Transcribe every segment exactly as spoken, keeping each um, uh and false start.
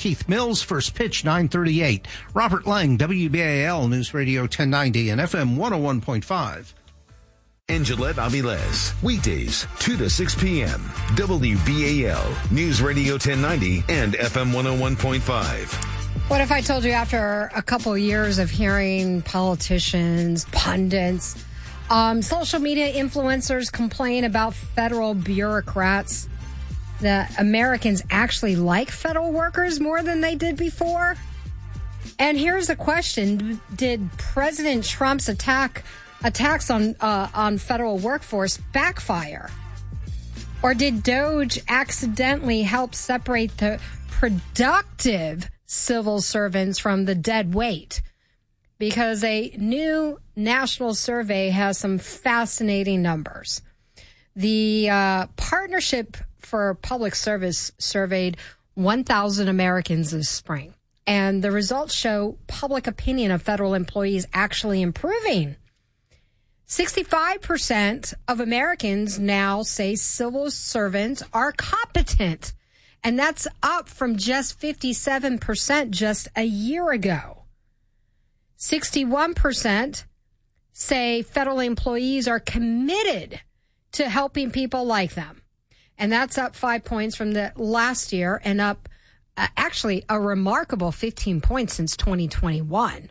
Keith Mills. First pitch, nine thirty-eight. Robert Lang, W B A L News Radio ten ninety and F M one oh one point five. Angelette Aviles, weekdays, two to six p.m. W B A L News Radio ten ninety and F M one oh one point five. What if I told you after a couple of years of hearing politicians, pundits, um, social media influencers complain about federal bureaucrats, that Americans actually like federal workers more than they did before? And here's the question. Did President Trump's attack attacks on uh, on federal workforce backfire? Or did DOGE accidentally help separate the productive civil servants from the dead weight? Because a new national survey has some fascinating numbers. The uh, Partnership for Public Service surveyed one thousand Americans this spring, and the results show public opinion of federal employees actually improving. sixty-five percent of Americans now say civil servants are competent, and that's up from just fifty-seven percent just a year ago. sixty-one percent say federal employees are committed to helping people like them, and that's up five points from the last year and up uh, actually a remarkable fifteen points since twenty twenty-one.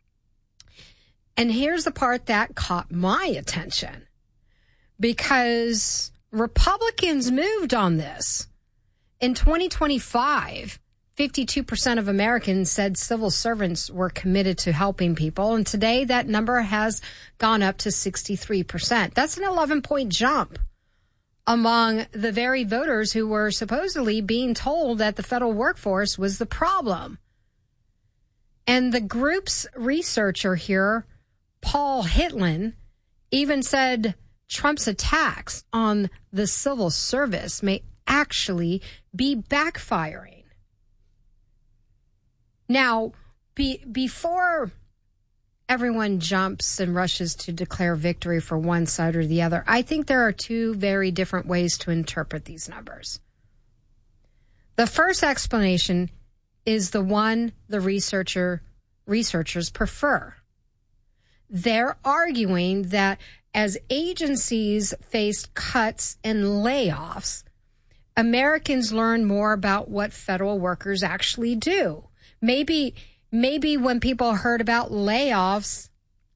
And here's the part that caught my attention, because Republicans moved on this. In twenty twenty-five, fifty-two percent of Americans said civil servants were committed to helping people, and today that number has gone up to sixty-three percent. That's an eleven-point jump among the very voters who were supposedly being told that the federal workforce was the problem. And the group's researcher here, Paul Hitlin, even said Trump's attacks on the civil service may actually be backfiring. Now, be, before everyone jumps and rushes to declare victory for one side or the other, I think there are two very different ways to interpret these numbers. The first explanation is the one the researcher researchers prefer. They're arguing that as agencies faced cuts and layoffs, Americans learn more about what federal workers actually do. Maybe, maybe when people heard about layoffs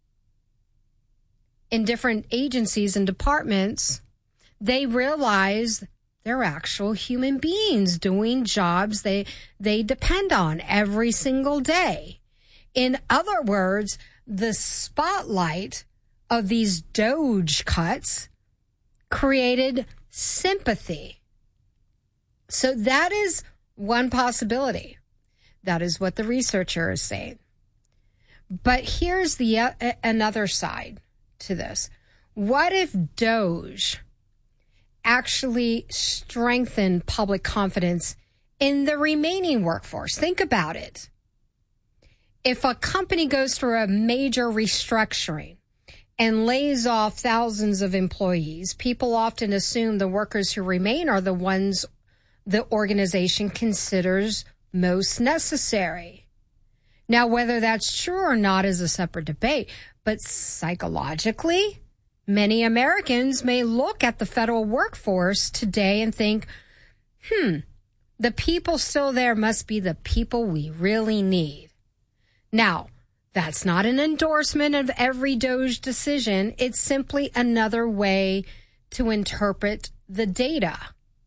in different agencies and departments, they realized they're actual human beings doing jobs they, they depend on every single day. In other words, the spotlight of these DOGE cuts created sympathy. So that is one possibility. That is what the researcher is saying. But here's the uh, another side to this. What if DOGE actually strengthened public confidence in the remaining workforce? Think about it. If a company goes through a major restructuring and lays off thousands of employees, people often assume the workers who remain are the ones the organization considers most necessary. Now, whether that's true or not is a separate debate, but psychologically, many Americans may look at the federal workforce today and think, hmm, the people still there must be the people we really need. Now, that's not an endorsement of every DOGE decision. It's simply another way to interpret the data.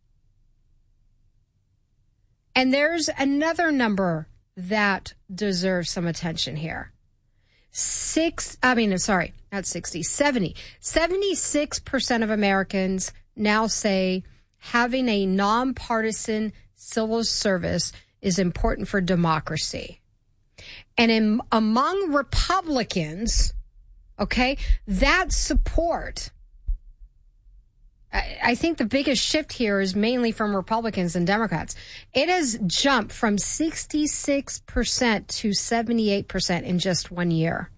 And there's another number that deserves some attention here. Six, I mean, sorry, not sixty, seventy. seventy-six percent of Americans now say having a nonpartisan civil service is important for democracy. And in, among Republicans, okay, that support, I, I think the biggest shift here is mainly from Republicans and Democrats. It has jumped from sixty-six percent to seventy-eight percent in just one year.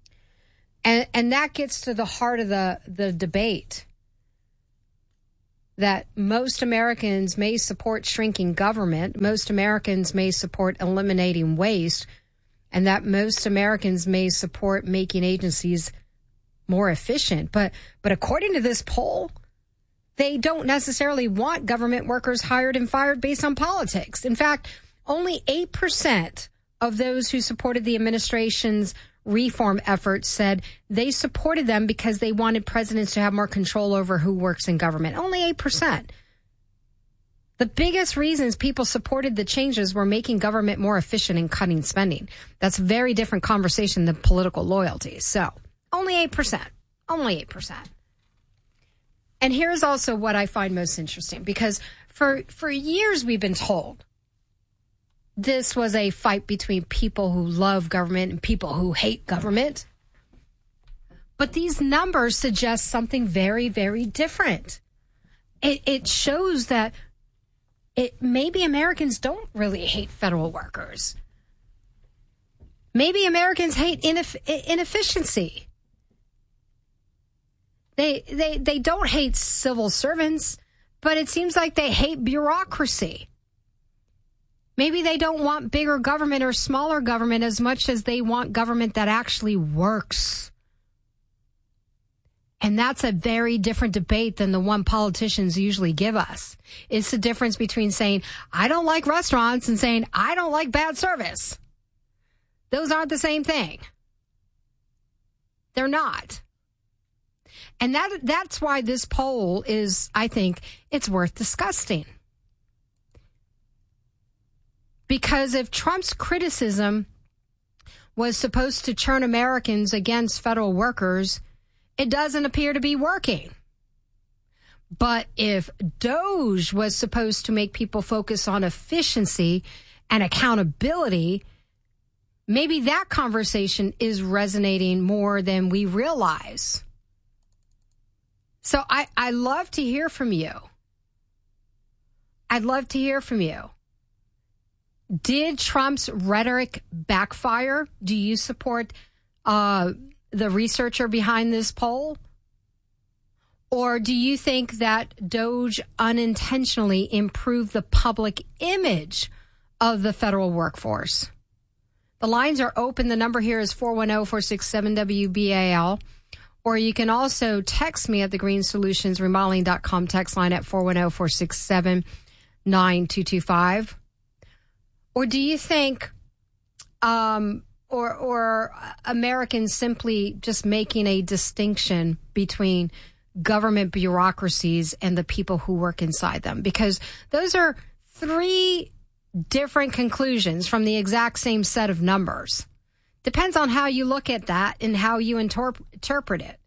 And, and that gets to the heart of the, the debate. that most Americans may support shrinking government, most Americans may support eliminating waste, and that most Americans may support making agencies more efficient. But but according to this poll, they don't necessarily want government workers hired and fired based on politics. In fact, only eight percent of those who supported the administration's reform efforts said they supported them because they wanted presidents to have more control over who works in government. Only eight percent. The biggest reasons people supported the changes were making government more efficient and cutting spending. That's a very different conversation than political loyalties. So only eight percent. Only eight percent. And here's also what I find most interesting, because for, for years we've been told this was a fight between people who love government and people who hate government. But these numbers suggest something very, very different. It, it shows that it maybe Americans don't really hate federal workers. Maybe Americans hate ineff- inefficiency. They, they, they don't hate civil servants, but it seems like they hate bureaucracy. Maybe they don't want bigger government or smaller government as much as they want government that actually works. And that's a very different debate than the one politicians usually give us. It's the difference between saying, I don't like restaurants, and saying, I don't like bad service. Those aren't the same thing. They're not. And that that's why this poll is, I think, it's worth discussing. Because if Trump's criticism was supposed to turn Americans against federal workers, it doesn't appear to be working. But if DOGE was supposed to make people focus on efficiency and accountability, maybe that conversation is resonating more than we realize. So I, I love to hear from you. I'd love to hear from you. Did Trump's rhetoric backfire? Do you support uh, the researcher behind this poll? Or do you think that DOGE unintentionally improved the public image of the federal workforce? The lines are open. The number here is four one zero, four six seven, W B A L. Or you can also text me at the green solutions remodeling dot com text line at four one zero, four six seven, nine two two five. Or do you think um, or, or Americans simply just making a distinction between government bureaucracies and the people who work inside them? Because those are three different conclusions from the exact same set of numbers. Depends on how you look at that and how you interp- interpret it.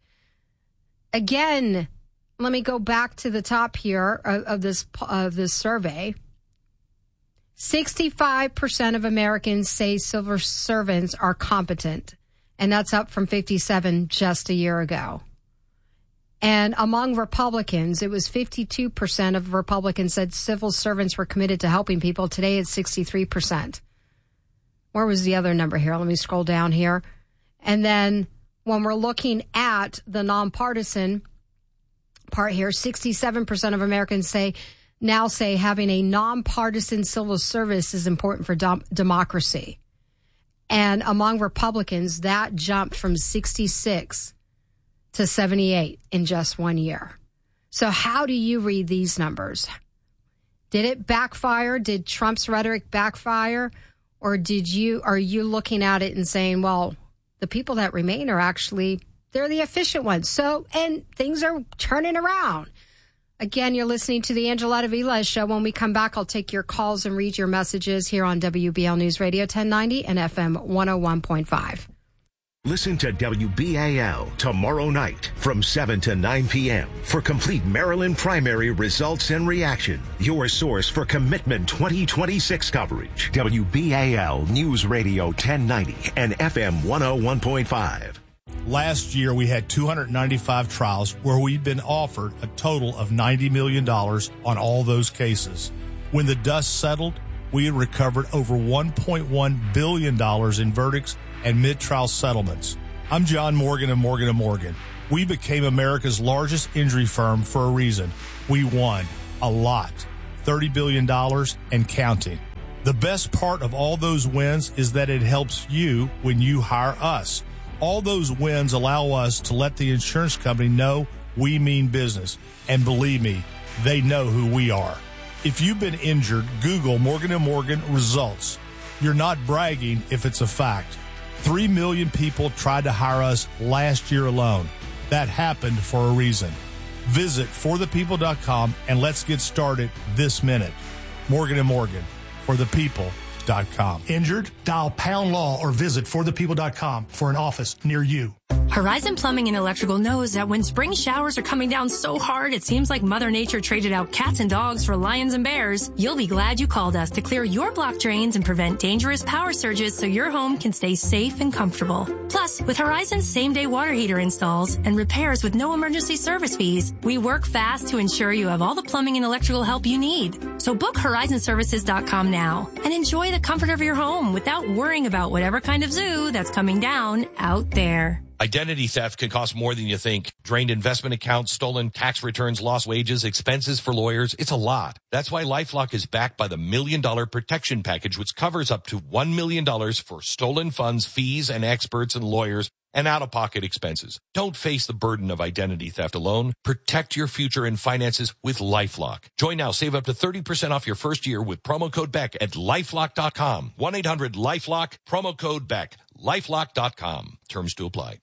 Again, let me go back to the top here of, of this of this survey. sixty-five percent of Americans say civil servants are competent, and that's up from fifty-seven just a year ago. And among Republicans, it was fifty-two percent of Republicans said civil servants were committed to helping people. Today, it's sixty-three percent. Where was the other number here? Let me scroll down here. And then when we're looking at the nonpartisan part here, sixty-seven percent of Americans say now say having a nonpartisan civil service is important for dom- democracy. And among Republicans, that jumped from sixty-six to seventy-eight in just one year. So how do you read these numbers? Did it backfire? Did Trump's rhetoric backfire? Or did you, are you looking at it and saying, well, the people that remain are actually, they're the efficient ones. So, and things are turning around. Again, you're listening to the Angeletta Vilez Show. When we come back, I'll take your calls and read your messages here on W B L News Radio ten ninety and F M one oh one point five. Listen to W B A L tomorrow night from seven to nine p.m. for complete Maryland primary results and reaction. Your source for Commitment twenty twenty-six coverage. W B A L News Radio ten ninety and F M one oh one point five. Last year, we had two hundred ninety-five trials where we'd been offered a total of ninety million dollars on all those cases. When the dust settled, we had recovered over one point one billion dollars in verdicts and mid-trial settlements. I'm John Morgan of Morgan and Morgan. We became America's largest injury firm for a reason. We won a lot, thirty billion dollars and counting. The best part of all those wins is that it helps you when you hire us. All those wins allow us to let the insurance company know we mean business. And believe me, they know who we are. If you've been injured, Google Morgan and Morgan results. You're not bragging if it's a fact. Three million people tried to hire us last year alone. That happened for a reason. Visit for the people dot com and let's get started this minute. Morgan and Morgan, for the people dot com. Injured? Dial pound law or visit for the people dot com for an office near you. Horizon Plumbing and Electrical knows that when spring showers are coming down so hard it seems like Mother Nature traded out cats and dogs for lions and bears, you'll be glad you called us to clear your block drains and prevent dangerous power surges so your home can stay safe and comfortable. Plus, with Horizon's same-day water heater installs and repairs with no emergency service fees, we work fast to ensure you have all the plumbing and electrical help you need. So book horizon services dot com now and enjoy the comfort of your home without worrying about whatever kind of zoo that's coming down out there. Identity theft can cost more than you think. Drained investment accounts, stolen tax returns, lost wages, expenses for lawyers. It's a lot. That's why LifeLock is backed by the Million Dollar Protection Package, which covers up to one million dollars for stolen funds, fees, and experts and lawyers, and out-of-pocket expenses. Don't face the burden of identity theft alone. Protect your future and finances with LifeLock. Join now. Save up to thirty percent off your first year with promo code Beck at lifelock dot com. one eight hundred lifelock, promo code Beck. lifelock dot com. Terms to apply.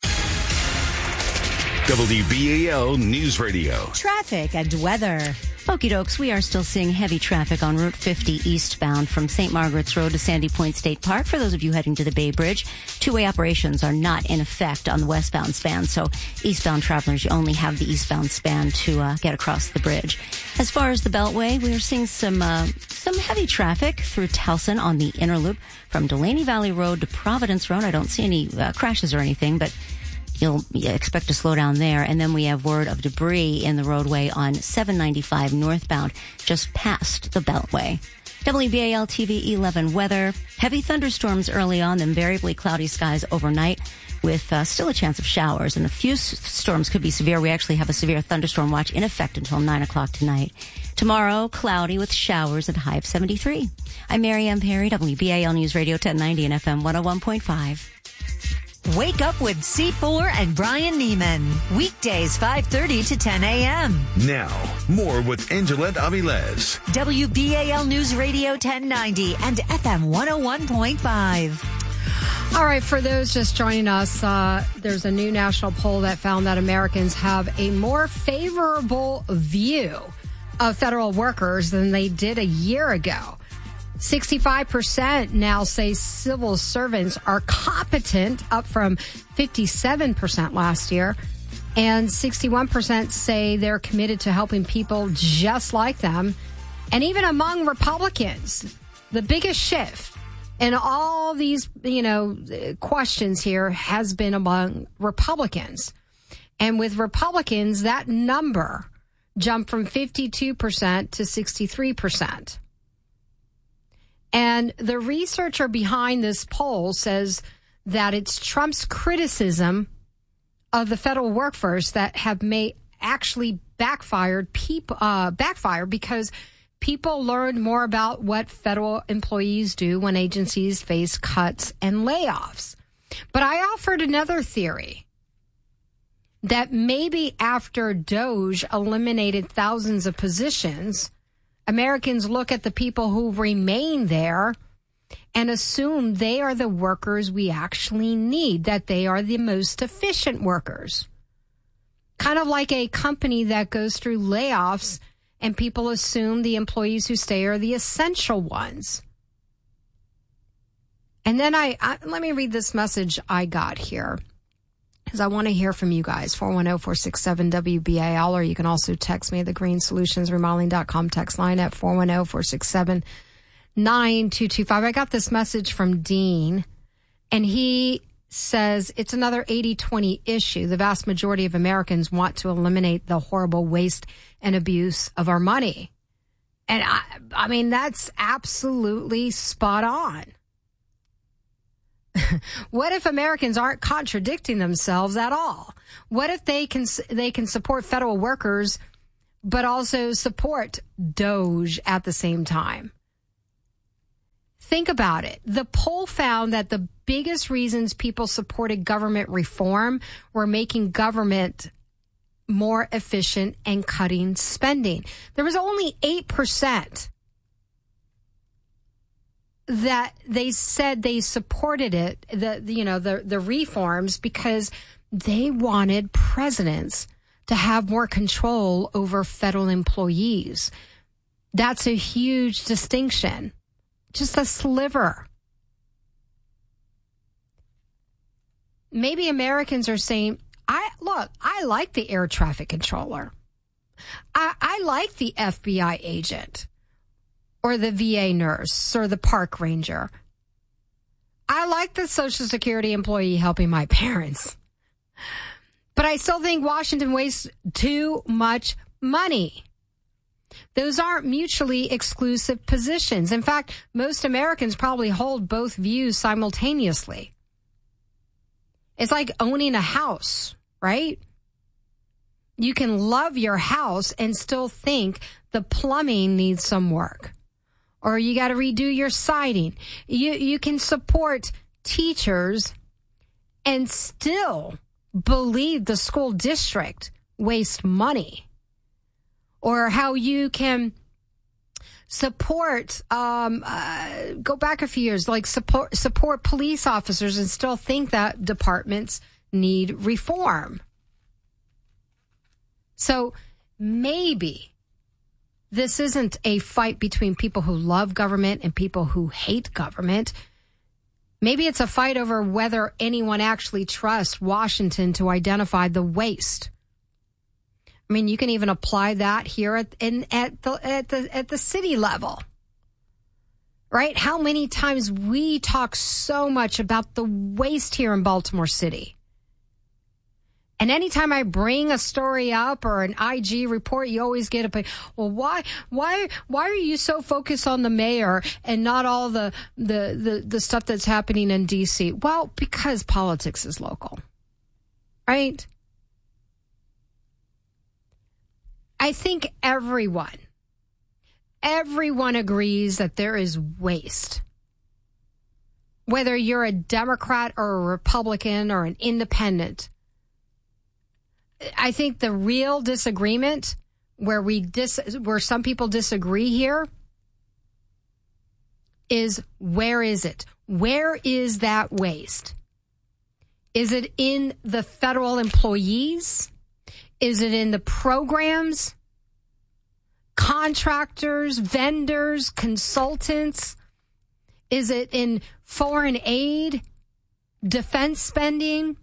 W B A L News Radio. Traffic and weather. Okie dokes, we are still seeing heavy traffic on Route fifty eastbound from Saint Margaret's Road to Sandy Point State Park. For those of you heading to the Bay Bridge, two-way operations are not in effect on the westbound span, so eastbound travelers, you only have the eastbound span to uh, get across the bridge. As far as the Beltway, we are seeing some uh, some heavy traffic through Towson on the inner loop from Delaney Valley Road to Providence Road. I don't see any uh, crashes or anything, but you'll expect to slow down there. And then we have word of debris in the roadway on seven ninety-five northbound, just past the Beltway. W B A L T V eleven weather. Heavy thunderstorms early on, then variably cloudy skies overnight with uh, still a chance of showers. And a few s- storms could be severe. We actually have a severe thunderstorm watch in effect until nine o'clock tonight. Tomorrow, cloudy with showers at a high of seventy-three. I'm Mary Ann Perry, W B A L News Radio ten ninety and F M one oh one point five. Wake up with C four and Brian Neiman. Weekdays five thirty to ten a.m. Now, more with Angelette Avilés. W B A L News Radio ten ninety and F M one oh one point five. All right, for those just joining us, uh, there's a new national poll that found that Americans have a more favorable view of federal workers than they did a year ago. sixty-five percent now say civil servants are competent, up from fifty-seven percent last year. And sixty-one percent say they're committed to helping people just like them. And even among Republicans, the biggest shift in all these, you know, questions here has been among Republicans. And with Republicans, that number jumped from fifty-two percent to sixty-three percent. And the researcher behind this poll says that it's Trump's criticism of the federal workforce that have made actually backfired people uh, backfire because people learned more about what federal employees do when agencies face cuts and layoffs. But I offered another theory that maybe after DOGE eliminated thousands of positions, Americans look at the people who remain there and assume they are the workers we actually need, that they are the most efficient workers. Kind of like a company that goes through layoffs and people assume the employees who stay are the essential ones. And then I, I let me read this message I got here, because I want to hear from you guys. four one zero, four six seven, W B A L, or you can also text me at the green solutions remodeling dot com text line at four one zero, four six seven, nine two two five. I got this message from Dean, and he says it's another eighty twenty issue. The vast majority of Americans want to eliminate the horrible waste and abuse of our money. And I, I mean, that's absolutely spot on. what if Americans aren't contradicting themselves at all? What if they can they can support federal workers, but also support Doge at the same time? Think about it. The poll found that the biggest reasons people supported government reform were making government more efficient and cutting spending. There was only eight percent that they said they supported it, the, you know, the, the reforms, because they wanted presidents to have more control over federal employees. That's a huge distinction. Just a sliver. Maybe Americans are saying, I look, I like the air traffic controller. I, I like the F B I agent or the V A nurse or the park ranger. I like the Social Security employee helping my parents. But I still think Washington wastes too much money. Those aren't mutually exclusive positions. In fact, most Americans probably hold both views simultaneously. It's like owning a house, right? You can love your house and still think the plumbing needs some work. Or you got to redo your siding. You, you can support teachers and still believe the school district wastes money. Or how you can support, um, uh, go back a few years, like support, support police officers and still think that departments need reform. So maybe this isn't a fight between people who love government and people who hate government. Maybe it's a fight over whether anyone actually trusts Washington to identify the waste. I mean, you can even apply that here at in, at the at the at the city level, right? How many times we talk so much about the waste here in Baltimore City, and anytime I bring a story up or an I G report, you always get a well, why why why are you so focused on the mayor and not all the the the, the stuff that's happening in D C? Well, because politics is local, right? I think everyone, everyone agrees that there is waste. Whether you're a Democrat or a Republican or an independent, I think the real disagreement where we dis, where some people disagree here is where is it? Where is that waste? Is it in the federal employees? Is it in the programs, contractors, vendors, consultants? Is it in foreign aid, defense spending,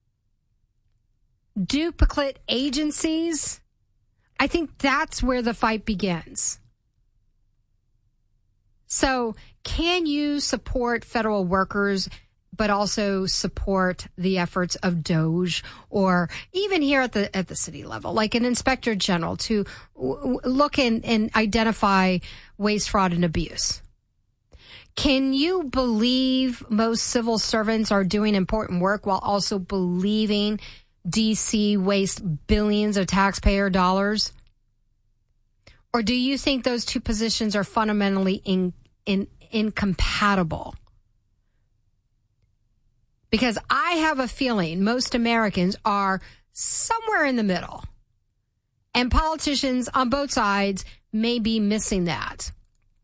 duplicate agencies? I think that's where the fight begins. So, can you support federal workers but also support the efforts of Doge, or even here at the at the city level, like an inspector general to w- look in, and identify waste, fraud, and abuse? Can you believe most civil servants are doing important work while also believing D C wastes billions of taxpayer dollars? Or do you think those two positions are fundamentally in, in, incompatible? Because I have a feeling most Americans are somewhere in the middle. And politicians on both sides may be missing that.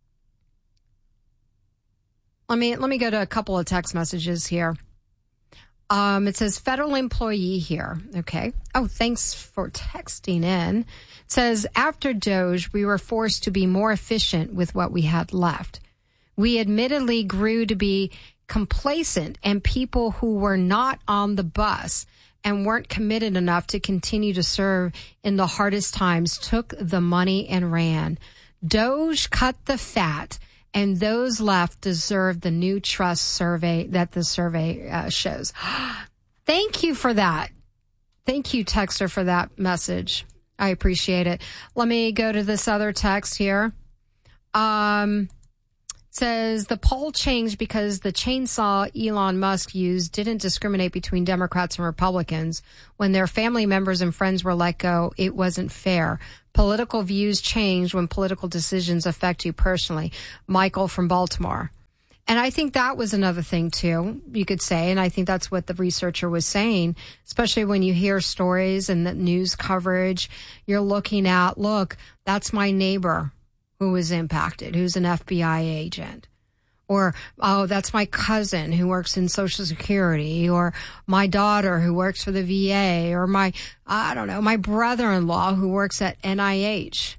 Let me let me go to a couple of text messages here. Um, it says federal employee here. Okay. Oh, thanks for texting in. It says, after Doge, we were forced to be more efficient with what we had left. We admittedly grew to be complacent, and people who were not on the bus and weren't committed enough to continue to serve in the hardest times took the money and ran. Doge cut the fat, and those left deserve the new trust survey that the survey uh, shows. Thank you for that. Thank you, texter, for that message. I appreciate it. Let me go to this other text here. Um, says the poll changed because the chainsaw Elon Musk used didn't discriminate between Democrats and Republicans. When their family members and friends were let go, it wasn't fair. Political views change when political decisions affect you personally. Michael from Baltimore. And I think that was another thing, too, you could say. And I think that's what the researcher was saying, especially when you hear stories and the news coverage. You're looking at, look, that's my neighbor who was impacted, who's an F B I agent. Or, oh, that's my cousin who works in Social Security. Or my daughter who works for the V A. Or my, I don't know, my brother-in-law who works at N I H.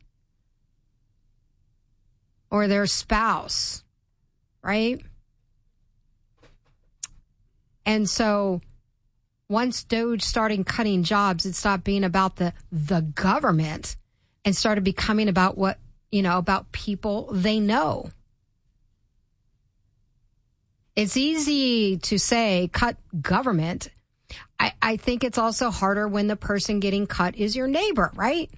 Or their spouse. Right? And so once Doge started cutting jobs, it stopped being about the the government and started becoming about what, you know, about people they know. It's easy to say cut government. I, I think it's also harder when the person getting cut is your neighbor, right?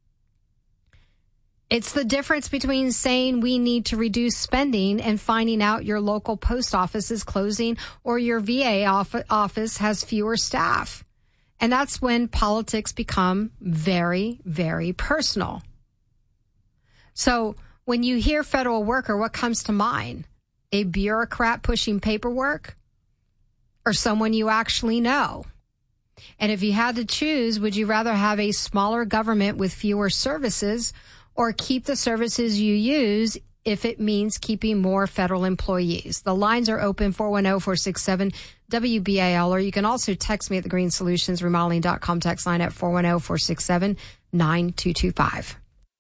It's the difference between saying we need to reduce spending and finding out your local post office is closing or your V A office has fewer staff. And that's when politics become very, very personal. So when you hear federal worker, what comes to mind? A bureaucrat pushing paperwork or someone you actually know? And if you had to choose, would you rather have a smaller government with fewer services or keep the services you use if it means keeping more federal employees? The lines are open, four one zero, four six seven, W B A L, or you can also text me at the Green Solutions Remodeling dot com text line at four one zero, four six seven, nine two two five.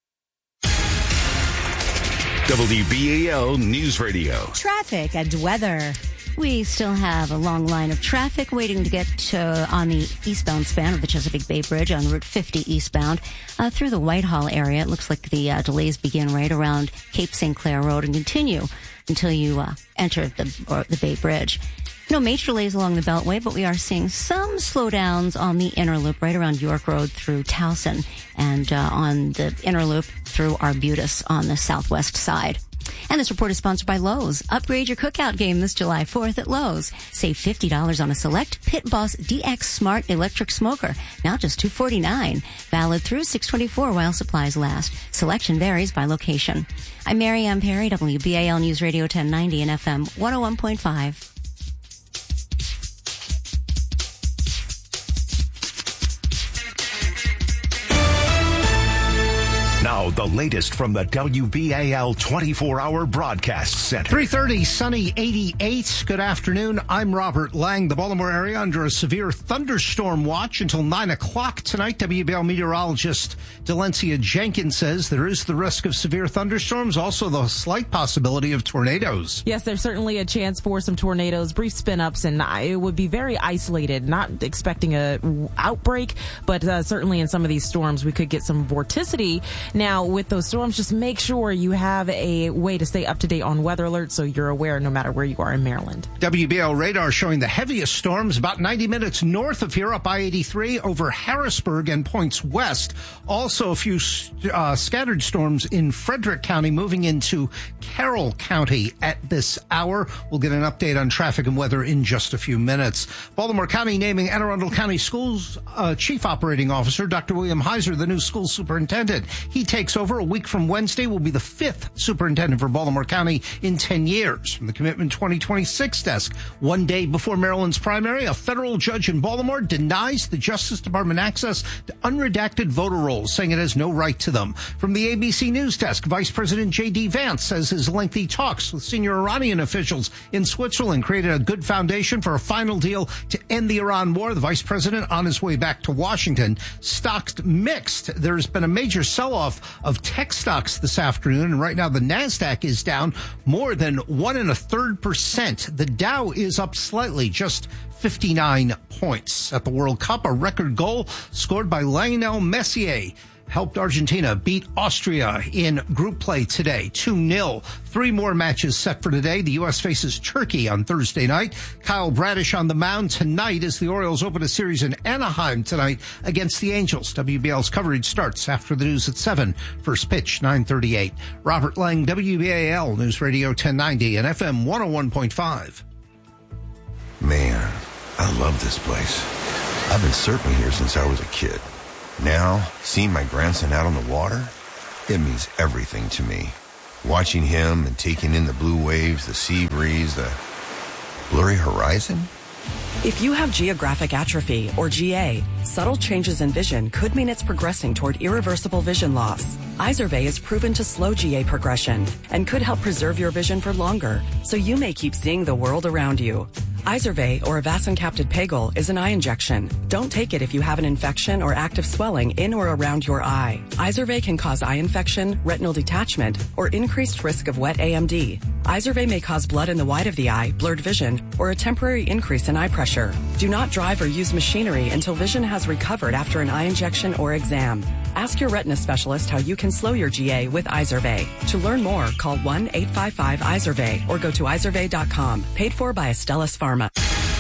W B A L News Radio. Traffic and weather. We still have a long line of traffic waiting to get to, on the eastbound span of the Chesapeake Bay Bridge on Route fifty eastbound uh, through the Whitehall area. It looks like the uh, delays begin right around Cape Saint Clair Road and continue until you uh, enter the, or the Bay Bridge. No major delays along the Beltway, but we are seeing some slowdowns on the inner loop right around York Road through Towson and uh, on the inner loop through Arbutus on the southwest side. And this report is sponsored by Lowe's. Upgrade your cookout game this July fourth at Lowe's. Save fifty dollars on a select Pit Boss D X Smart electric smoker. Now just two hundred forty-nine dollars. Valid through six twenty-four while supplies last. Selection varies by location. I'm Mary Ann Perry, W B A L News Radio ten ninety and F M one oh one point five. Now, the latest from the W B A L twenty-four hour broadcast center. three thirty, sunny eighty-eight. Good afternoon. I'm Robert Lang. The Baltimore area under a severe thunderstorm watch until nine o'clock tonight. W B A L meteorologist Delencia Jenkins says there is the risk of severe thunderstorms, also the slight possibility of tornadoes. Yes, there's certainly a chance for some tornadoes, brief spin-ups, and it would be very isolated. Not expecting a outbreak, but uh, certainly in some of these storms we could get some vorticity. Now, with those storms, just make sure you have a way to stay up to date on weather alerts so you're aware no matter where you are in Maryland. W B A L radar showing the heaviest storms about ninety minutes north of here up I eighty-three over Harrisburg and points west. Also a few uh, scattered storms in Frederick County moving into Carroll County at this hour. We'll get an update on traffic and weather in just a few minutes. Baltimore County naming Anne Arundel County Schools uh, Chief Operating Officer Doctor William Heiser the new school superintendent. He takes over a week from Wednesday, will be the fifth superintendent for Baltimore County in ten years. From the Commitment twenty twenty-six desk, one day before Maryland's primary, a federal judge in Baltimore denies the Justice Department access to unredacted voter rolls, saying it has no right to them. From the A B C News desk, Vice President J D. Vance says his lengthy talks with senior Iranian officials in Switzerland created a good foundation for a final deal to end the Iran war. The vice president on his way back to Washington. Stocks mixed. There's been a major sell-off of tech stocks this afternoon, and right now the NASDAQ is down more than one and a third percent. The Dow is up slightly, just fifty-nine points. At the World Cup, a record goal scored by Lionel Messi helped Argentina beat Austria in group play today, two nil. Three more matches set for today. The U S faces Turkey on Thursday night. Kyle Bradish on the mound tonight as the Orioles open a series in Anaheim tonight against the Angels. W B L's coverage starts after the news at seven. First pitch, nine thirty-eight. Robert Lang, W B A L News Radio ten ninety and F M one oh one point five. Man, I love this place. I've been surfing here since I was a kid. Now, seeing my grandson out on the water, it means everything to me. Watching him and taking in the blue waves, the sea breeze, the blurry horizon. If you have geographic atrophy, or G A, subtle changes in vision could mean it's progressing toward irreversible vision loss. Izervay is proven to slow G A progression and could help preserve your vision for longer, so you may keep seeing the world around you. Izervay, or avacincaptad pegol, is an eye injection. Don't take it if you have an infection or active swelling in or around your eye. Izervay can cause eye infection, retinal detachment, or increased risk of wet A M D. Izervay may cause blood in the white of the eye, blurred vision, or a temporary increase in eye pressure. Do not drive or use machinery until vision has recovered after an eye injection or exam. Ask your retina specialist how you can slow your G A with Izervay. To learn more, call one eight five five Izervay or go to izervay dot com. Paid for by Astellas Pharma.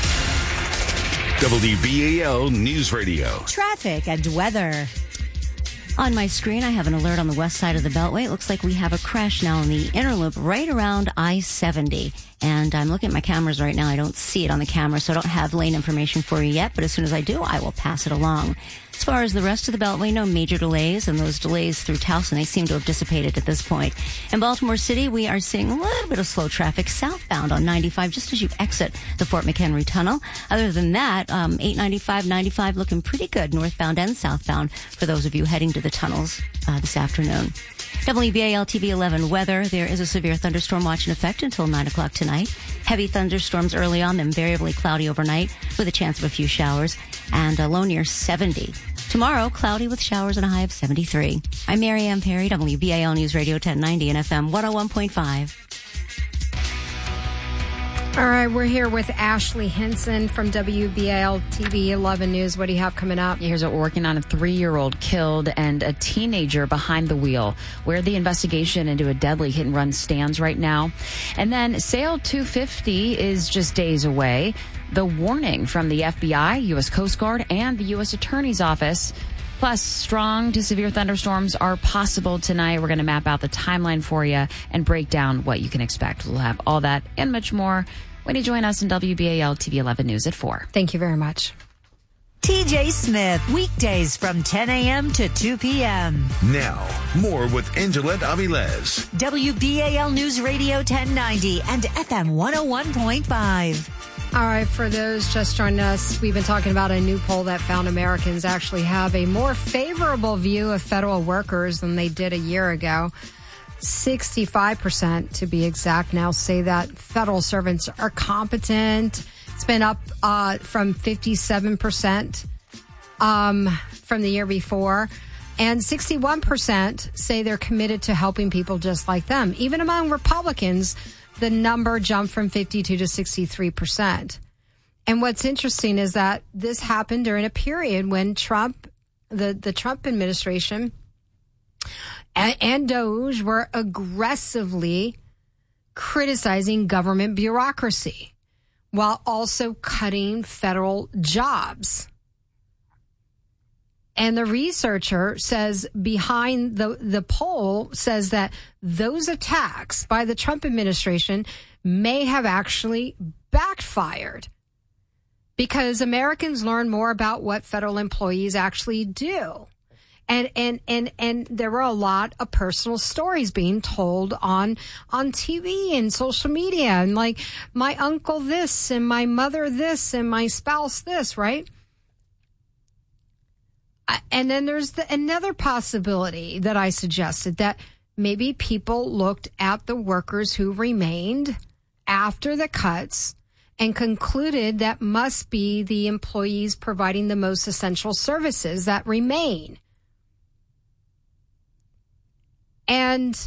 W B A L News Radio. Traffic and weather. On my screen, I have an alert on the west side of the Beltway. It looks like we have a crash now in the inner loop right around I seventy. And I'm looking at my cameras right now. I don't see it on the camera, so I don't have lane information for you yet. But as soon as I do, I will pass it along. As far as the rest of the Beltway, no major delays, and those delays through Towson, they seem to have dissipated at this point. In Baltimore City, we are seeing a little bit of slow traffic southbound on ninety-five just as you exit the Fort McHenry Tunnel. Other than that, um, eight ninety-five, ninety-five looking pretty good northbound and southbound for those of you heading to the tunnels uh, this afternoon. W B A L T V eleven weather. There is a severe thunderstorm watch in effect until nine o'clock tonight. Heavy thunderstorms early on, then variably cloudy overnight with a chance of a few showers and a low near seventy. Tomorrow, cloudy with showers and a high of seventy-three. I'm Mary Ann Perry, W B A L News Radio ten ninety and F M one oh one point five. All right, we're here with Ashley Henson from W B A L T V eleven News. What do you have coming up? Here's what we're working on. A three-year-old killed and a teenager behind the wheel, where the investigation into a deadly hit-and-run stands right now. And then Sale two fifty is just days away. The warning from the F B I, U S Coast Guard, and the U S Attorney's Office. Plus, strong to severe thunderstorms are possible tonight. We're going to map out the timeline for you and break down what you can expect. We'll have all that and much more when you join us in W B A L T V eleven News at four. Thank you very much. T J Smith, weekdays from ten a.m. to two p.m. Now, more with Angela Aviles. W B A L News Radio ten ninety and F M one oh one point five. All right, for those just joining us, we've been talking about a new poll that found Americans actually have a more favorable view of federal workers than they did a year ago. sixty-five percent, to be exact, now say that federal servants are competent. It's been up uh, from fifty-seven percent um, from the year before. And sixty-one percent say they're committed to helping people just like them. Even among Republicans, the number jumped from fifty-two to sixty-three percent. And what's interesting is that this happened during a period when Trump, the, the Trump administration and, and DOJ were aggressively criticizing government bureaucracy while also cutting federal jobs. And the researcher says behind the, the poll says that those attacks by the Trump administration may have actually backfired because Americans learn more about what federal employees actually do. And, and, and, and there were a lot of personal stories being told on, on T V and social media, and like my uncle this and my mother this and my spouse this, right? And then there's the, another possibility that I suggested, that maybe people looked at the workers who remained after the cuts and concluded that must be the employees providing the most essential services that remain. And,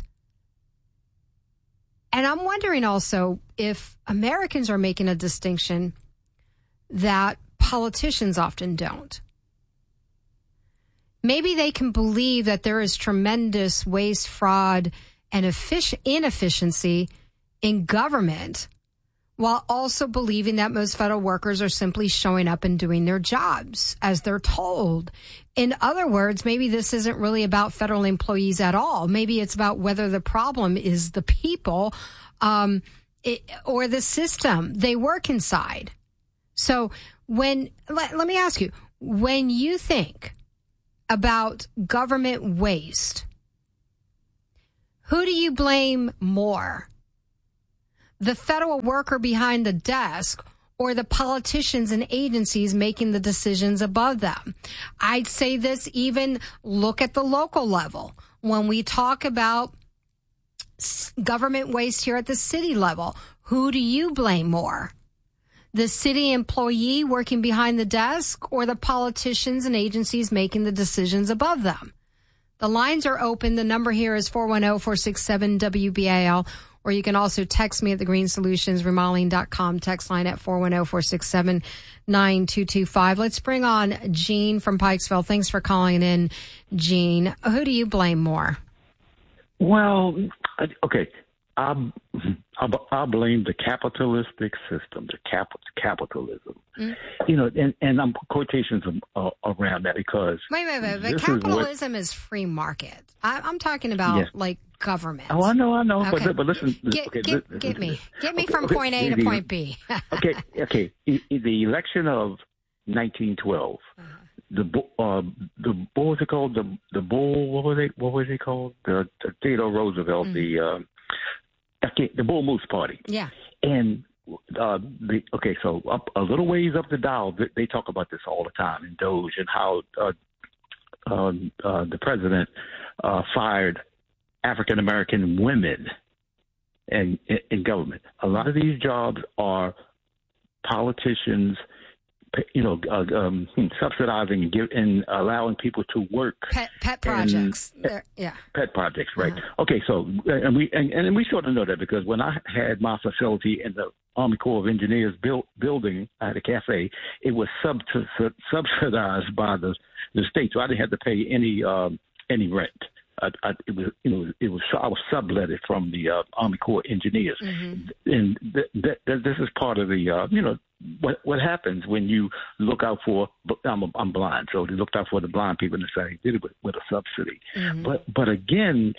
and I'm wondering also if Americans are making a distinction that politicians often don't. maybe they can believe that there is tremendous waste, fraud, and effic- inefficiency in government, while also believing that most federal workers are simply showing up and doing their jobs as they're told. In other words, maybe this isn't really about federal employees at all. Maybe it's about whether the problem is the people um, it, or the system they work inside. So when, let, let me ask you, when you think about government waste, who do you blame more? The federal worker behind the desk or the politicians and agencies making the decisions above them? I'd say this, even look at the local level. When we talk about government waste here at the city level, who do you blame more? The city employee working behind the desk or the politicians and agencies making the decisions above them? The lines are open. The number here is four one zero, four six seven, W B A L. Or you can also text me at the green solutions remodeling dot com. Text line at four one zero, four six seven, nine two two five. Let's bring on Gene from Pikesville. Thanks for calling in, Gene. Who do you blame more? Well, okay. I, I, I blame the capitalistic system, the cap, capitalism. Mm. You know, and, and I'm quotations uh, around that because... Wait, wait, wait. But capitalism is, what, is free market. I, I'm talking about, yeah. like, government. Oh, I know, I know. Okay. But, but listen... Get, okay, get, listen, get me. Get me okay, from okay, point A the, to point B. okay, okay. The election of nineteen twelve... Uh-huh. The uh, the what was it called? The the bull. What was it? What was it called? The, the Theodore Roosevelt. Mm. The uh, the Bull Moose Party. Yeah. And uh, the okay, so up a little ways up the dial, they, they talk about this all the time in Doge and how uh, uh, uh, the president uh, fired African American women in, in in government. A lot of these jobs are politicians, you know, uh, um, subsidizing and, give, and allowing people to work. Pet, pet projects. And, yeah. Pet projects, right. Uh-huh. Okay, so, and we and, and we sort of know that because when I had my facility in the Army Corps of Engineers build, building, I had a cafe, it was sub, sub, subsidized by the, the state, so I didn't have to pay any um, any rent. I, I, it was, you know, it was. I was subletted from the uh, Army Corps Engineers, mm-hmm. and th- th- th- this is part of the, uh, you know, what what happens when you look out for. I'm I'm blind, so they looked out for the blind people and say did it with, with a subsidy. Mm-hmm. But but again,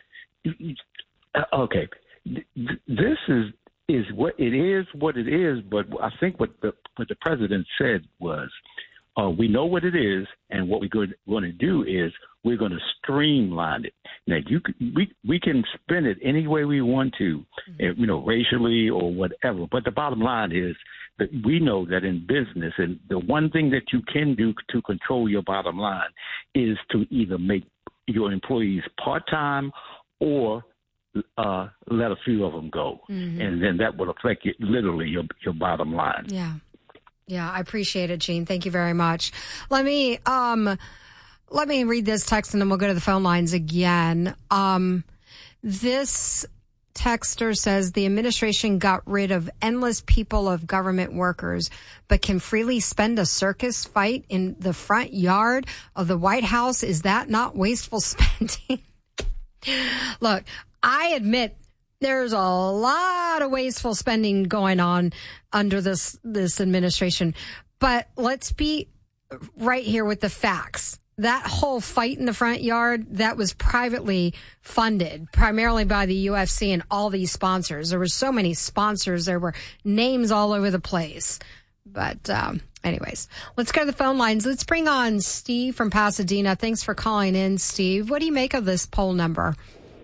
okay, this is is what it is, what it is. But I think what the what the president said was, uh, we know what it is, and what we're going to do is we're going to streamline it. Now, you can, we we can spin it any way we want to, mm-hmm. you know, racially or whatever. But the bottom line is that we know that in business, and the one thing that you can do to control your bottom line is to either make your employees part-time or uh, let a few of them go. Mm-hmm. And then that will affect it, literally your your bottom line. Yeah. Yeah, I appreciate it, Gene. Thank you very much. Let me um, let me read this text, and then we'll go to the phone lines again. Um, this texter says the administration got rid of endless people of government workers, but can freely spend a circus fight in the front yard of the White House. Is that not wasteful spending? Look, I admit there's a lot of wasteful spending going on under this this administration. But let's be right here with the facts. That whole fight in the front yard, that was privately funded, primarily by the U F C and all these sponsors. There were so many sponsors. There were names all over the place. But um, anyways, let's go to the phone lines. Let's bring on Steve from Pasadena. Thanks for calling in, Steve. What do you make of this poll number?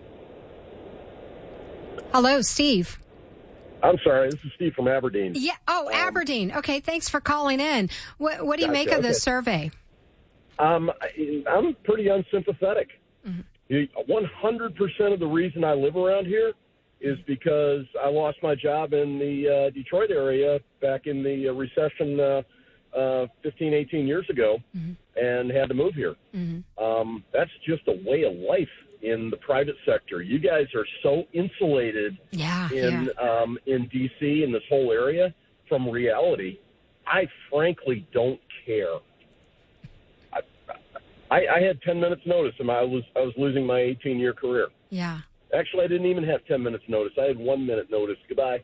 Hello, Steve. I'm sorry. This is Steve from Aberdeen. Yeah. Oh, um, Aberdeen. Okay. Thanks for calling in. What, what do you gotcha, make of this okay. survey? Um, I, I'm pretty unsympathetic. Mm-hmm. one hundred percent of the reason I live around here is because I lost my job in the uh, Detroit area back in the uh, recession uh, uh, fifteen, eighteen years ago, mm-hmm. and had to move here. Mm-hmm. Um, that's just a way of life in the private sector. You guys are so insulated yeah, in yeah. Um, in D C, in this whole area, from reality. I frankly don't care. I, I, I had ten minutes notice, and I was I was losing my eighteen-year career. Yeah. Actually, I didn't even have ten minutes notice. I had one minute notice. Goodbye.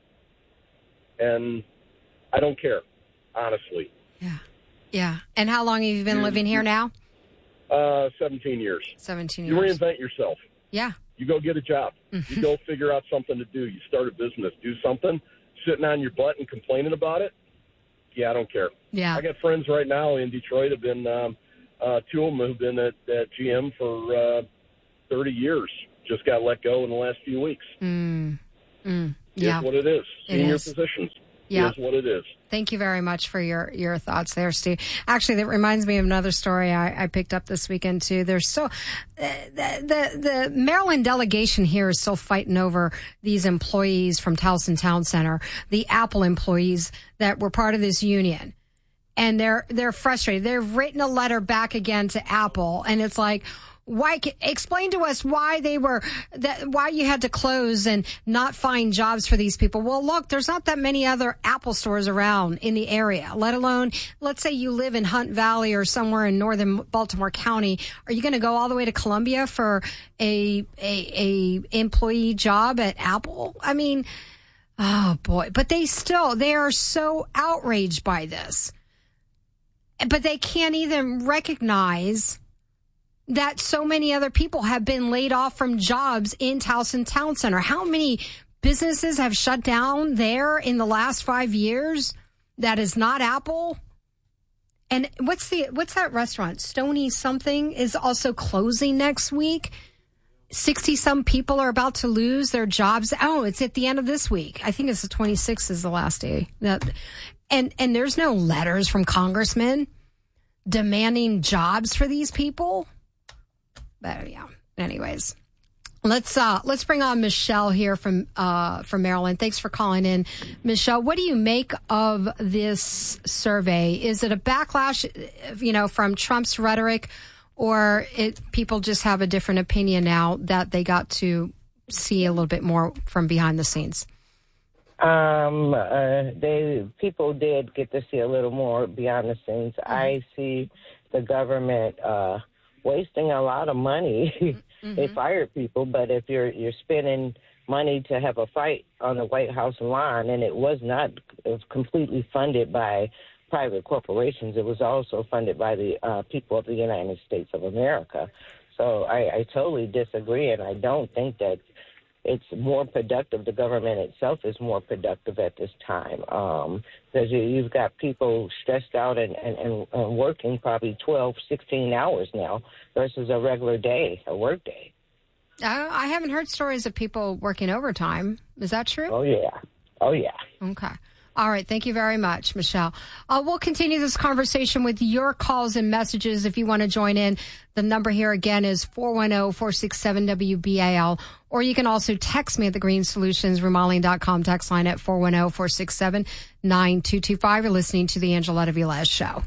And I don't care, honestly. Yeah. Yeah. And how long have you been living here now? Uh, seventeen years. seventeen You years. reinvent yourself. Yeah. You go get a job. You go figure out something to do. You start a business. Do something. Sitting on your butt and complaining about it, yeah, I don't care. Yeah. I got friends right now in Detroit have been, um, uh, two of them have been at, at G M for uh, thirty years. Just got let go in the last few weeks. Mm. Mm. It Yeah. is what it is. It Senior is. positions. Yeah. It is what it is. Thank you very much for your, your thoughts there, Steve. Actually, that reminds me of another story I, I picked up this weekend, too. There's so, uh, the, the, the Maryland delegation here is still fighting over these employees from Towson Town Center, the Apple employees that were part of this union. And they're, they're frustrated. They've written a letter back again to Apple, and it's like, why, explain to us why they were, that, why you had to close and not find jobs for these people. Well, look, there's not that many other Apple stores around in the area, let alone, let's say you live in Hunt Valley or somewhere in northern Baltimore County. Are you going to go all the way to Columbia for a, a, a employee job at Apple? I mean, oh boy, but they still, they are so outraged by this, but they can't even recognize that so many other people have been laid off from jobs in Towson Town Center. How many businesses have shut down there in the last five years that is not Apple? And what's the what's that restaurant? Stony something is also closing next week. sixty-some people are about to lose their jobs. Oh, it's at the end of this week. I think it's the twenty-sixth is the last day. That, and and there's no letters from congressmen demanding jobs for these people. But yeah. Anyways, let's uh let's bring on Michelle here from uh from Maryland. Thanks for calling in, Michelle. What do you make of this survey? Is it a backlash, you know, from Trump's rhetoric, or it people just have a different opinion now that they got to see a little bit more from behind the scenes? Um, uh, they people did get to see a little more beyond the scenes. Mm-hmm. I see the government uh. wasting a lot of money. Mm-hmm. They fired people, but if you're you're spending money to have a fight on the White House lawn, and it was not it was completely funded by private corporations, it was also funded by the uh, people of the United States of America. So I, I totally disagree, and I don't think that it's more productive. The government itself is more productive at this time um, because you, you've got people stressed out and, and, and, and working probably twelve, sixteen hours now versus a regular day, a work day. I, I haven't heard stories of people working overtime. Is that true? Oh, yeah. Oh, yeah. Okay. All right. Thank you very much, Michelle. Uh, we'll continue this conversation with your calls and messages if you want to join in. The number here again is four one zero, four six seven, W B A L. Or you can also text me at the Green Solutions Remodeling dot com text line at four one zero, four six seven, nine two two five. You're listening to the Angeletta Velez Show.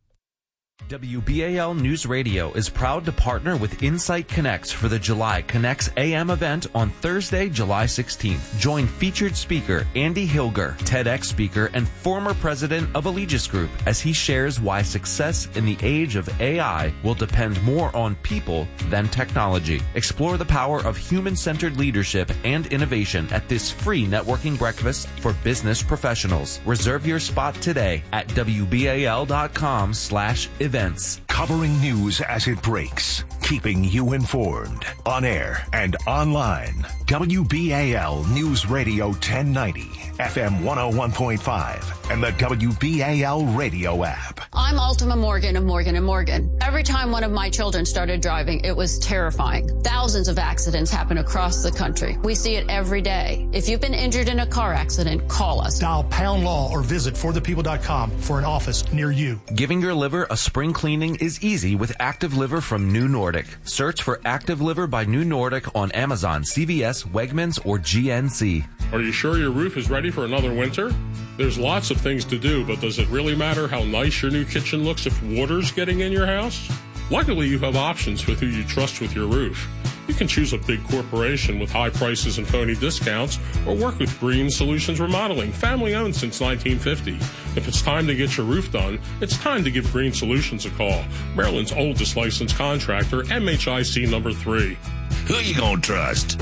W B A L News Radio is proud to partner with Insight Connects for the July Connects A M event on Thursday, July sixteenth. Join featured speaker Andy Hilger, TEDx speaker and former president of Allegis Group, as he shares why success in the age of A I will depend more on people than technology. Explore the power of human-centered leadership and innovation at this free networking breakfast for business professionals. Reserve your spot today at W B A L dot com slash events. Covering news as it breaks, keeping you informed, on air and online. W B A L News Radio ten ninety, F M one oh one point five, and the W B A L radio app. I'm Ultima Morgan of Morgan and Morgan. Every time one of my children started driving, it was terrifying. Thousands of accidents happen across the country. We see it every day. If you've been injured in a car accident, call us. Dial pound law or visit for the people dot com for an office near you. Giving your liver a spring cleaning is easy with Active Liver from New Nordic. Search for Active Liver by New Nordic on Amazon, C V S, Wegmans, or G N C. Are you sure your roof is ready for another winter? There's lots of things to do, but does it really matter how nice your new kitchen looks if water's getting in your house? Luckily, you have options with who you trust with your roof. You can choose a big corporation with high prices and phony discounts, or work with Green Solutions Remodeling, family owned since nineteen fifty. If it's time to get your roof done, it's time to give Green Solutions a call. Maryland's oldest licensed contractor, M H I C number three. Who you gonna trust?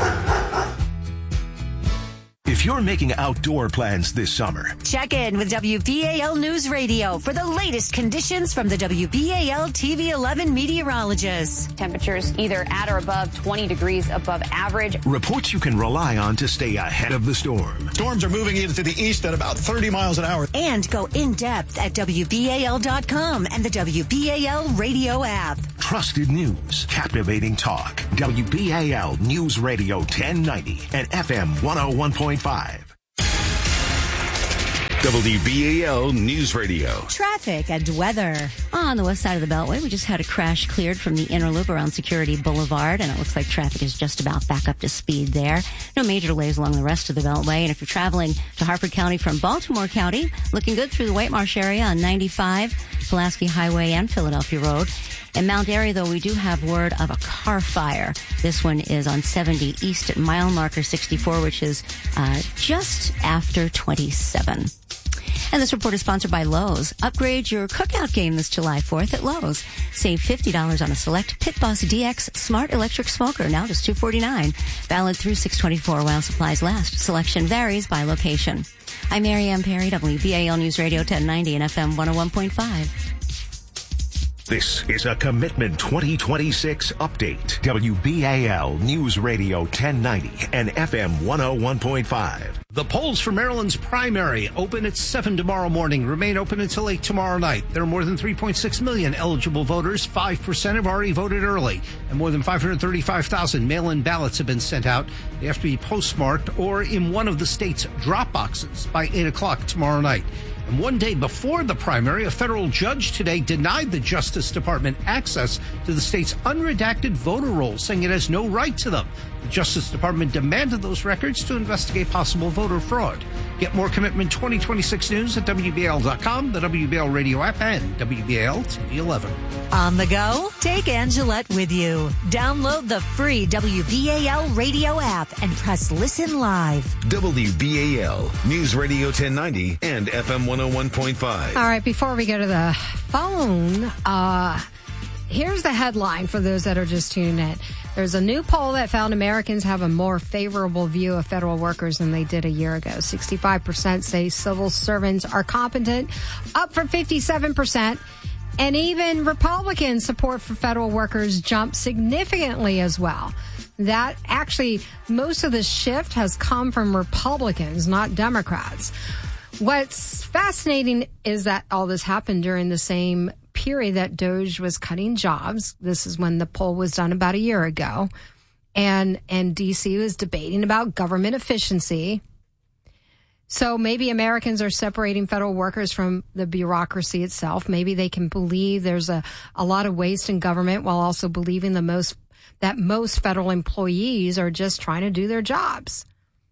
If you're making outdoor plans this summer, Check in with W B A L News Radio for the latest conditions from the W B A L T V eleven meteorologists. Temperatures either at or above twenty degrees above average. reports you can rely on to stay ahead of the storm. Storms are moving into the east at about thirty miles an hour. And go in depth at W B A L dot com and the W B A L radio app. Trusted news, captivating talk. W B A L News Radio ten ninety and F M one oh one point five. W B A L News Radio. Traffic and weather. On the west side of the Beltway, we just had a crash cleared from the inner loop around Security Boulevard, and it looks like traffic is just about back up to speed there. No major delays along the rest of the Beltway, and if you're traveling to Harford County from Baltimore County, looking good through the White Marsh area on ninety-five, Pulaski Highway, and Philadelphia Road. In Mount Airy, though, we do have word of a car fire. This one is on seventy east at mile marker sixty-four, which is uh, just after twenty-seven. And this report is sponsored by Lowe's. Upgrade your cookout game this July fourth at Lowe's. Save fifty dollars on a select Pit Boss D X Smart Electric Smoker, now just two forty-nine. Valid through six twenty-four while supplies last. Selection varies by location. I'm Mary Ann Perry, W B A L News Radio ten ninety and F M one oh one point five. This is a Commitment twenty twenty-six update. W B A L News Radio ten ninety and F M one oh one point five. The polls for Maryland's primary open at seven tomorrow morning, remain open until eight tomorrow night. There are more than three point six million eligible voters. five percent have already voted early, and more than five hundred thirty-five thousand mail-in ballots have been sent out. They have to be postmarked or in one of the state's drop boxes by eight o'clock tomorrow night. And one day before the primary, a federal judge today denied the Justice Department access to the state's unredacted voter rolls, saying it has no right to them. The Justice Department demanded those records to investigate possible voter fraud. Get more Commitment twenty twenty-six news at W B A L dot com, the W B A L radio app, and W B A L T V eleven. On the go? Take Angelette with you. Download the free W B A L radio app and press listen live. W B A L News Radio ten ninety and F M one oh one point five. All right, before we go to the phone, uh, here's the headline for those that are just tuning in. There's a new poll that found Americans have a more favorable view of federal workers than they did a year ago. sixty-five percent say civil servants are competent, up from fifty-seven percent. And even Republican support for federal workers jumped significantly as well. That actually, most of the shift has come from Republicans, not Democrats. What's fascinating is that all this happened during the same period that DOGE was cutting jobs. This is when the poll was done about a year ago. And, and D C was debating about government efficiency. So maybe Americans are separating federal workers from the bureaucracy itself. Maybe they can believe there's a, a lot of waste in government while also believing the most that most federal employees are just trying to do their jobs.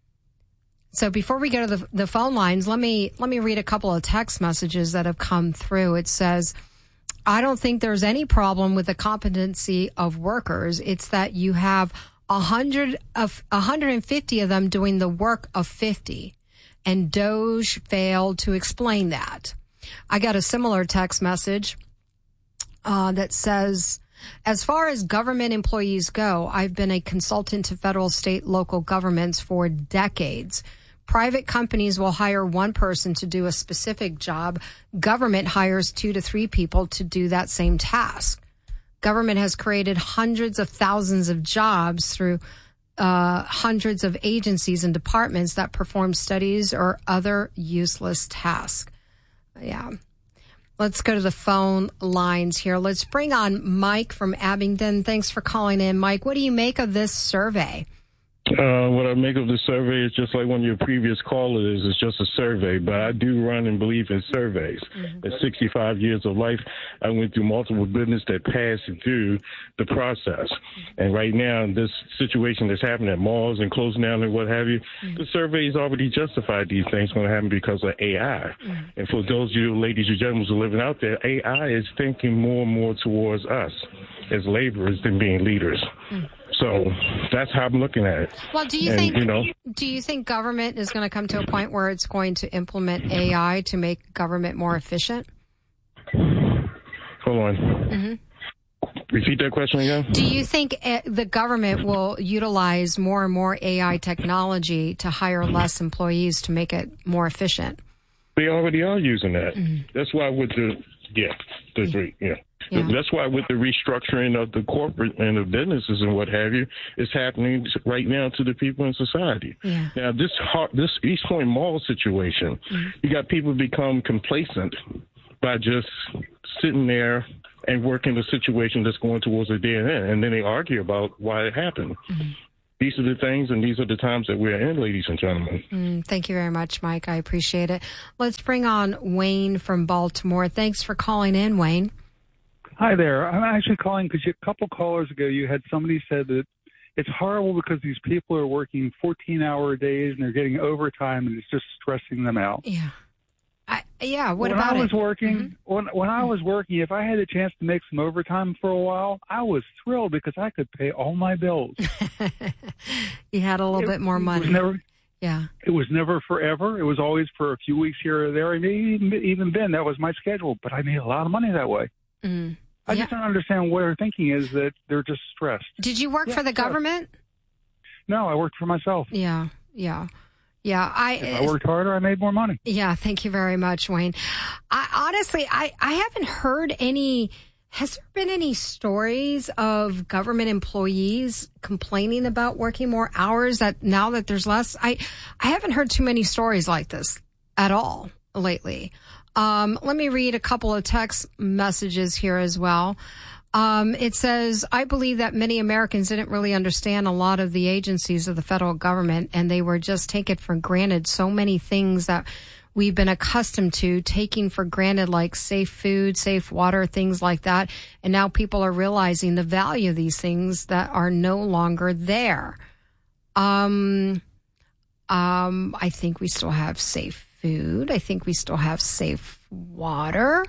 So before we go to the, the phone lines, let me let me read a couple of text messages that have come through. It says, I don't think there's any problem with the competency of workers. It's that you have a hundred of one hundred fifty of them doing the work of fifty. And DOGE failed to explain that. I got a similar text message uh, that says, as far as government employees go, I've been a consultant to federal, state, local governments for decades. Private companies will hire one person to do a specific job. Government hires two to three people to do that same task. Government has created hundreds of thousands of jobs through Uh, hundreds of agencies and departments that perform studies or other useless tasks. Yeah. Let's go to the phone lines here. Let's bring on Mike from Abingdon. Thanks for calling in, Mike. What do you make of this survey? Uh, what I make of the survey is just like one of your previous callers, it's just a survey, but I do run and believe in surveys. Mm-hmm. At sixty-five years of life, I went through multiple business that passed through the process. Mm-hmm. And right now, this situation that's happening at malls and closing down and what have you, mm-hmm. the surveys already justified these things going to happen because of A I. Mm-hmm. And for those of you ladies and gentlemen who are living out there, A I is thinking more and more towards us as laborers than being leaders. Mm-hmm. So that's how I'm looking at it. Well, do you and, think you know, do you think government is going to come to a point where it's going to implement A I to make government more efficient? Hold on. Mm-hmm. Repeat that question again. Do you think uh, the government will utilize more and more A I technology to hire less employees to make it more efficient? They already are using that. Mm-hmm. That's why with the yeah, the three yeah. Yeah. That's why with the restructuring of the corporate and the businesses and what have you, it's happening right now to the people in society. Yeah. Now, this this East Point Mall situation, mm-hmm. you got people become complacent by just sitting there and working the situation that's going towards a dead end, and then they argue about why it happened. Mm-hmm. These are the things and these are the times that we're in, ladies and gentlemen. Mm, thank you very much, Mike. I appreciate it. Let's bring on Wayne from Baltimore. Thanks for calling in, Wayne. Hi there. I'm actually calling because a couple callers ago you had somebody said that it's horrible because these people are working fourteen-hour days and they're getting overtime and it's just stressing them out. Yeah. I, yeah, what when about I was it? working, Mm-hmm. when when I was working, if I had a chance to make some overtime for a while, I was thrilled because I could pay all my bills. You had a little it, bit more it money. Was never, yeah. It was never forever. It was always for a few weeks here or there. And even, even then, that was my schedule. But I made a lot of money that way. Mm. I yeah. just don't understand what their thinking is, that they're just stressed. Did you work yeah, for the stressed. government? No, I worked for myself. Yeah, yeah. Yeah, I. If I worked harder, I made more money. Yeah, thank you very much, Wayne. I, honestly, I, I haven't heard any. Has there been any stories of government employees complaining about working more hours? That now that there's less, I I haven't heard too many stories like this at all lately. Um, let me read a couple of text messages here as well. Um, it says, I believe that many Americans didn't really understand a lot of the agencies of the federal government, and they were just taking for granted so many things that we've been accustomed to taking for granted, like safe food, safe water, things like that. And now people are realizing the value of these things that are no longer there. Um, um, I think we still have safe food. I think we still have safe water.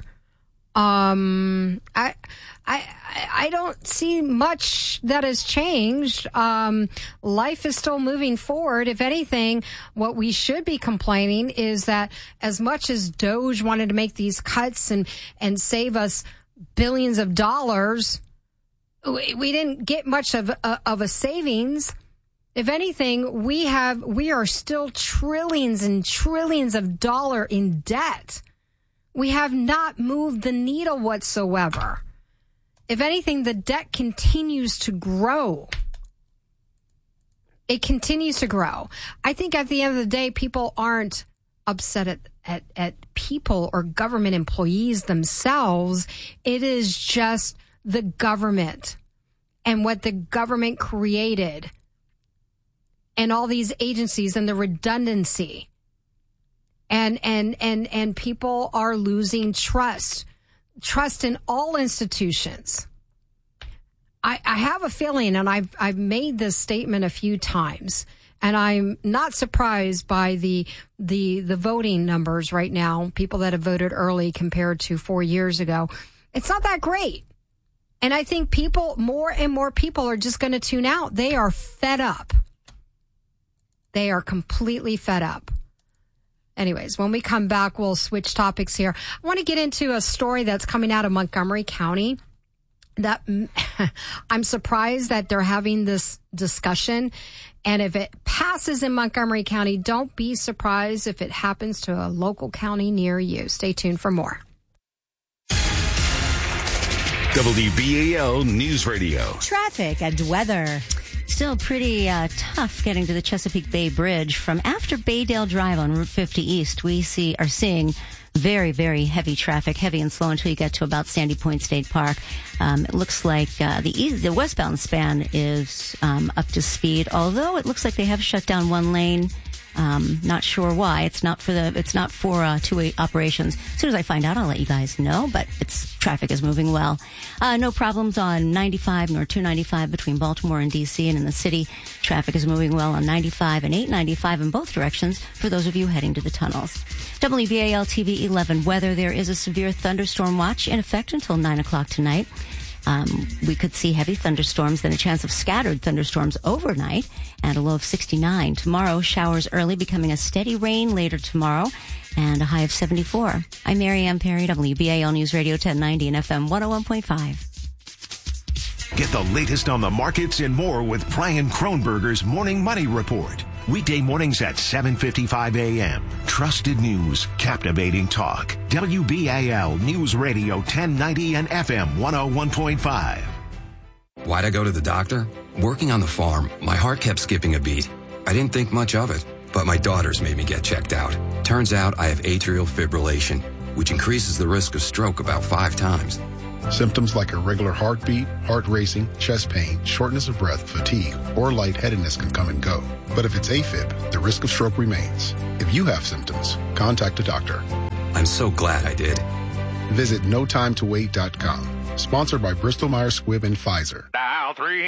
Um, I, I, I don't see much that has changed. Um, life is still moving forward. If anything, what we should be complaining is that as much as Doge wanted to make these cuts and, and save us billions of dollars, we, we didn't get much of a, of a savings. If anything, we have, we are still trillions and trillions of dollars in debt. We have not moved the needle whatsoever. If anything, the debt continues to grow. It continues to grow. I think at the end of the day, people aren't upset at, at, at people or government employees themselves. It is just the government and what the government created and all these agencies and the redundancy. And, and, and, and people are losing trust, trust in all institutions. I, I have a feeling, and I've, I've made this statement a few times, and I'm not surprised by the, the, the voting numbers right now, people that have voted early compared to four years ago. It's not that great. And I think people, more and more people are just going to tune out. They are fed up. They are completely fed up. Anyways, when we come back, we'll switch topics here. I want to get into a story that's coming out of Montgomery County. That I'm surprised that they're having this discussion. And if it passes in Montgomery County, don't be surprised if it happens to a local county near you. Stay tuned for more. W B A L News Radio. Traffic and weather. Still pretty uh, tough getting to the Chesapeake Bay Bridge. From after Baydale Drive on Route fifty East, we see are seeing very, very heavy traffic, heavy and slow until you get to about Sandy Point State Park. Um, it looks like uh, the east, the westbound span is um, up to speed, although it looks like they have shut down one lane. Um, not sure why. It's not for the. It's not for uh, two-way operations. As soon as I find out, I'll let you guys know. But it's traffic is moving well. Uh, no problems on ninety-five nor two ninety-five between Baltimore and D C and in the city. Traffic is moving well on ninety-five and eight ninety-five in both directions for those of you heading to the tunnels. W B A L T V eleven weather. There is a severe thunderstorm watch in effect until nine o'clock tonight. Um, we could see heavy thunderstorms, then a chance of scattered thunderstorms overnight, and a low of sixty-nine. Tomorrow, showers early, becoming a steady rain later tomorrow, and a high of seventy-four. I'm Mary Ann Perry, W B A L News Radio ten ninety and F M one oh one point five. Get the latest on the markets and more with Brian Kronberger's Morning Money Report. Weekday mornings at seven fifty-five a.m. Trusted news, captivating talk. W B A L News Radio ten ninety and F M one oh one point five. Why'd I go to the doctor? Working on the farm, my heart kept skipping a beat. I didn't think much of it, but my daughters made me get checked out. Turns out I have atrial fibrillation, which increases the risk of stroke about five times. Symptoms like irregular heartbeat, heart racing, chest pain, shortness of breath, fatigue, or lightheadedness can come and go. But if it's AFib, the risk of stroke remains. If you have symptoms, contact a doctor. I'm so glad I did. Visit no time to wait dot com. Sponsored by Bristol Myers Squibb and Pfizer. Dial three